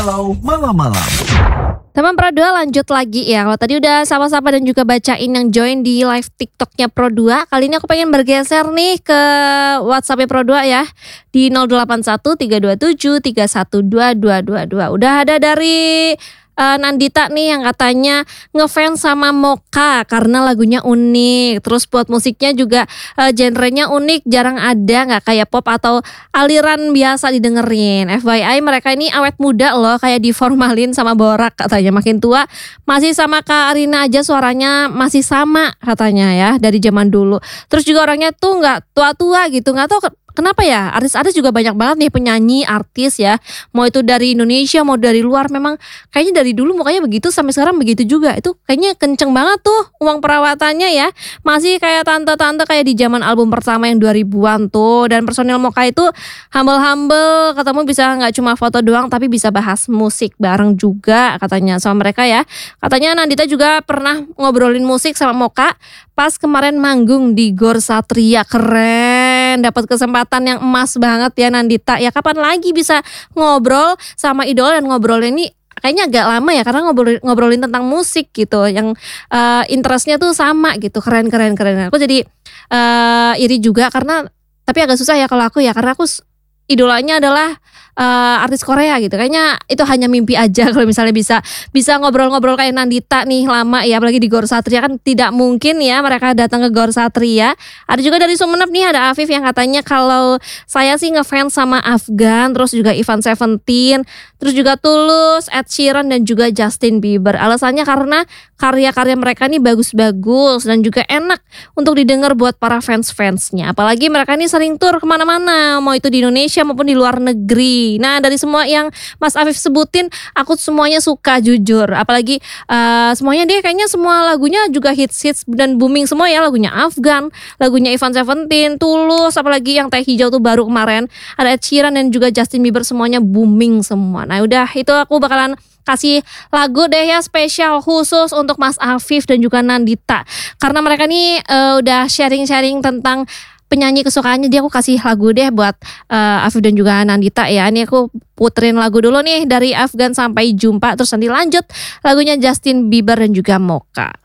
Halo malam-malam. Teman Pro 2 lanjut lagi ya. Kalau tadi udah sapa-sapa dan juga bacain yang join di live TikToknya Pro 2. Kali ini aku pengen bergeser nih ke WhatsAppnya Pro 2 ya. Di 081 327 31222. Udah ada dari Nandita nih yang katanya ngefans sama Mocha karena lagunya unik. Terus buat musiknya juga genrenya unik, jarang ada, nggak kayak pop atau aliran biasa didengerin. FYI mereka ini awet muda loh, kayak diformalin sama Borak katanya. Makin tua masih sama Kak Arina aja suaranya masih sama katanya ya dari zaman dulu. Terus juga orangnya tuh nggak tua-tua gitu, nggak tahu kenapa ya, artis-artis juga banyak banget nih penyanyi, artis ya. Mau itu dari Indonesia, mau dari luar, memang kayaknya dari dulu mukanya begitu sampai sekarang begitu juga. Itu kayaknya kenceng banget tuh uang perawatannya ya. Masih kayak tante-tante kayak di zaman album pertama yang 2000-an tuh. Dan personil Mocha itu humble-humble, ketemu bisa gak cuma foto doang tapi bisa bahas musik bareng juga katanya sama mereka ya. Katanya Nandita juga pernah ngobrolin musik sama Mocha pas kemarin manggung di Gor Satria. Keren, dapat kesempatan yang emas banget ya Nandita. Ya kapan lagi bisa ngobrol sama idola dan ngobrolnya ini kayaknya agak lama ya karena ngobrolin tentang musik gitu yang interestnya tuh sama gitu. Keren. Aku jadi iri juga karena tapi agak susah ya kalau aku ya karena aku idolanya adalah artis Korea gitu. Kayaknya itu hanya mimpi aja kalau misalnya bisa ngobrol-ngobrol kayak Nandita nih lama ya, apalagi di Gor Satria kan tidak mungkin ya mereka datang ke Gor Satria. Ada juga dari Sumeneb nih, ada Afif yang katanya kalau saya sih ngefans sama Afgan, terus juga Ivan Seventeen, terus juga Tulus, Ed Sheeran dan juga Justin Bieber. Alasannya karena karya-karya mereka nih bagus-bagus dan juga enak untuk didengar buat para fans-fansnya. Apalagi mereka nih sering tur kemana-mana, mau itu di Indonesia maupun di luar negeri. Nah dari semua yang Mas Afif sebutin, aku semuanya suka jujur. Apalagi semuanya dia kayaknya semua lagunya juga hits dan booming semua ya. Lagunya Afgan, lagunya Ivan Seventeen, Tulus, apalagi yang Teh Hijau tuh baru kemarin. Ada Ed Sheeran dan juga Justin Bieber, semuanya booming semua. Nah udah itu aku bakalan kasih lagu deh ya spesial khusus untuk Mas Afif dan juga Nandita. Karena mereka nih udah sharing-sharing tentang penyanyi kesukaannya, dia aku kasih lagu deh buat Afif dan juga Nandita ya. Ini aku puterin lagu dulu nih dari Afgan Sampai Jumpa, terus nanti lanjut lagunya Justin Bieber dan juga Mocha.